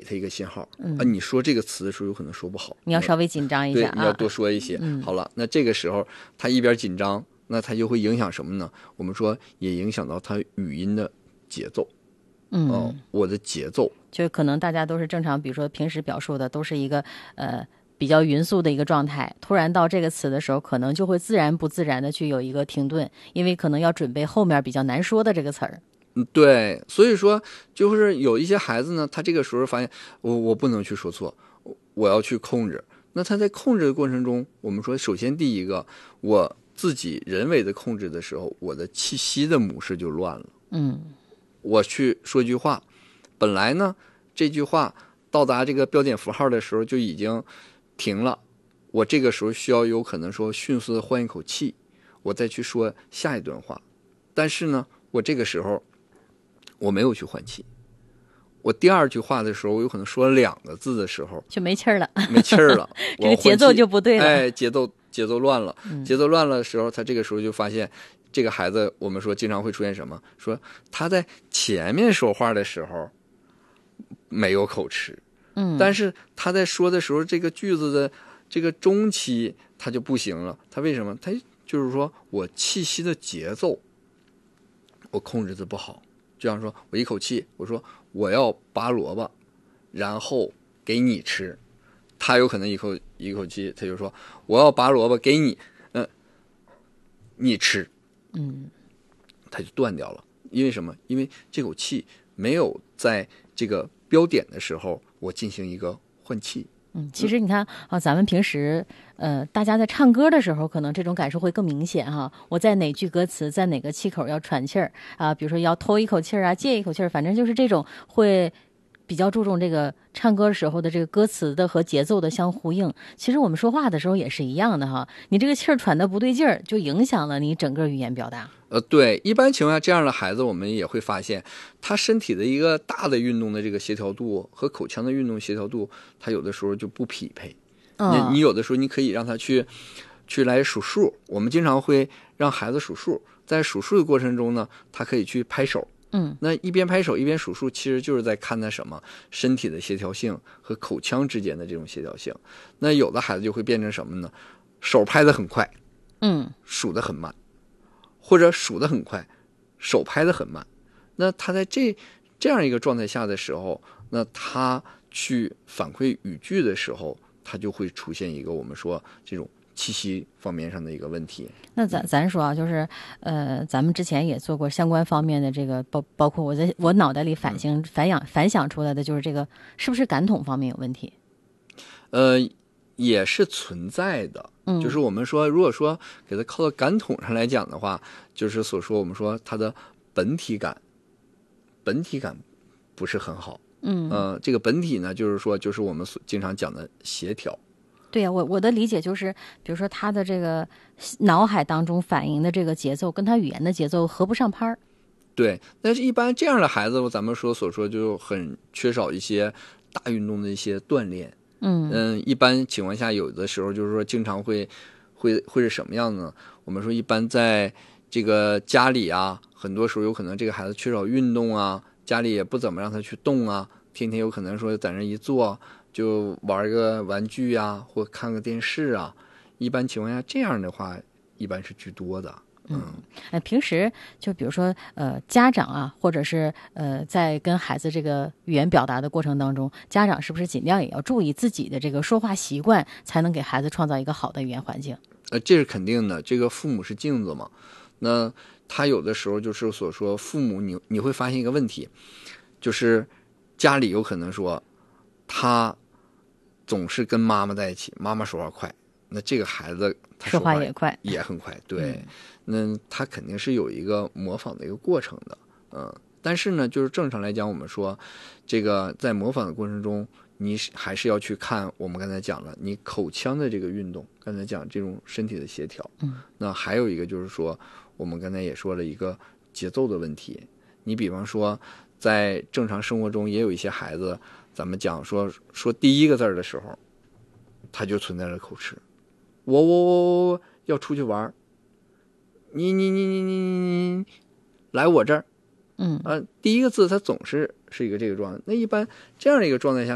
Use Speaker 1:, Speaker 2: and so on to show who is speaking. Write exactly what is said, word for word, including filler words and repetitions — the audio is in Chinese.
Speaker 1: 他一个信号、
Speaker 2: 嗯、
Speaker 1: 啊，你说这个词的时候有可能说不好，
Speaker 2: 你要稍微紧张一下、啊、
Speaker 1: 对，你要多说一些、嗯、好了，那这个时候他一边紧张，那他就会影响什么呢？我们说也影响到他语音的节奏。
Speaker 2: 嗯、
Speaker 1: 哦，我的节奏
Speaker 2: 就可能大家都是正常，比如说平时表述的都是一个呃比较匀速的一个状态，突然到这个词的时候，可能就会自然不自然的去有一个停顿，因为可能要准备后面比较难说的这个词儿。
Speaker 1: 嗯，对，所以说就是有一些孩子呢，他这个时候发现我我不能去说错，我要去控制。那他在控制的过程中，我们说首先第一个，我自己人为的控制的时候，我的气息的模式就乱了。
Speaker 2: 嗯。
Speaker 1: 我去说句话，本来呢这句话到达这个标点符号的时候就已经停了，我这个时候需要有可能说迅速的换一口气，我再去说下一段话。但是呢我这个时候我没有去换气，我第二句话的时候我有可能说两个字的时候
Speaker 2: 就没气儿了，
Speaker 1: 没气儿了
Speaker 2: 这个节奏就不对了，
Speaker 1: 哎，节奏节奏乱了、
Speaker 2: 嗯、
Speaker 1: 节奏乱了的时候，他这个时候就发现这个孩子，我们说经常会出现什么？说他在前面说话的时候没有口吃，
Speaker 2: 嗯，
Speaker 1: 但是他在说的时候，这个句子的这个中期他就不行了。他为什么？他就是说我气息的节奏我控制的不好。就像说我一口气，我说我要拔萝卜，然后给你吃，他有可能一口一口气，他就说我要拔萝卜给你，嗯、呃，你吃。
Speaker 2: 嗯，
Speaker 1: 它就断掉了。因为什么？因为这口气没有在这个标点的时候我进行一个换气。
Speaker 2: 嗯，其实你看啊，咱们平时呃，大家在唱歌的时候，可能这种感受会更明显哈。我在哪句歌词，在哪个气口要喘气儿啊，比如说要偷一口气儿啊，借一口气儿，反正就是这种会比较注重这个唱歌时候的这个歌词的和节奏的相呼应。其实我们说话的时候也是一样的哈，你这个气儿喘的不对劲儿，就影响了你整个语言表达。
Speaker 1: 呃，对，一般情况下这样的孩子，我们也会发现他身体的一个大的运动的这个协调度和口腔的运动协调度，他有的时候就不匹配。
Speaker 2: 嗯、
Speaker 1: 你你有的时候你可以让他去去来数数，我们经常会让孩子数数，在数数的过程中呢，他可以去拍手。
Speaker 2: 嗯，
Speaker 1: 那一边拍手一边数数，其实就是在看他什么身体的协调性和口腔之间的这种协调性。那有的孩子就会变成什么呢？手拍得很快，
Speaker 2: 嗯，
Speaker 1: 数得很慢，或者数得很快，手拍得很慢。那他在这这样一个状态下的时候，那他去反馈语句的时候，他就会出现一个我们说这种气息方面上的一个问题。
Speaker 2: 那咱咱说啊，就是呃，咱们之前也做过相关方面的这个包，包括我在我脑袋里反省、嗯、反想反想出来的，就是这个是不是感统方面有问题？
Speaker 1: 呃，也是存在的。
Speaker 2: 嗯，
Speaker 1: 就是我们说，如果说给它靠到感统上来讲的话，就是所说我们说它的本体感，本体感不是很好。
Speaker 2: 嗯，
Speaker 1: 呃，这个本体呢，就是说，就是我们所经常讲的协调。
Speaker 2: 对呀、啊，我我的理解就是，比如说他的这个脑海当中反映的这个节奏，跟他语言的节奏合不上拍儿。
Speaker 1: 对，但是一般这样的孩子，咱们说所说就很缺少一些大运动的一些锻炼。
Speaker 2: 嗯
Speaker 1: 嗯，一般情况下，有的时候就是说，经常会会会是什么样呢？我们说一般在这个家里啊，很多时候有可能这个孩子缺少运动啊，家里也不怎么让他去动啊，天天有可能说在那一坐就玩个玩具啊，或看个电视啊。一般情况下，这样的话一般是居多的。
Speaker 2: 嗯，呃，平时就比如说，呃，家长啊，或者是呃，在跟孩子这个语言表达的过程当中，家长是不是尽量也要注意自己的这个说话习惯，才能给孩子创造一个好的语言环境？
Speaker 1: 呃，这是肯定的。这个父母是镜子嘛，那他有的时候就是所说，父母你你会发现一个问题，就是家里有可能说他总是跟妈妈在一起，妈妈说话快，那这个孩子他
Speaker 2: 说
Speaker 1: 话
Speaker 2: 话也快，
Speaker 1: 也很快，对。
Speaker 2: 嗯，
Speaker 1: 那他肯定是有一个模仿的一个过程的，嗯，但是呢，就是正常来讲，我们说这个在模仿的过程中，你还是要去看我们刚才讲了，你口腔的这个运动，刚才讲这种身体的协调，
Speaker 2: 嗯，
Speaker 1: 那还有一个就是说，我们刚才也说了一个节奏的问题。你比方说，在正常生活中，也有一些孩子，咱们讲说说第一个字的时候，他就存在着口吃，我我我我要出去玩。你你你你你你来我这儿，
Speaker 2: 嗯
Speaker 1: 啊，第一个字它总是是一个这个状态。那一般这样的一个状态下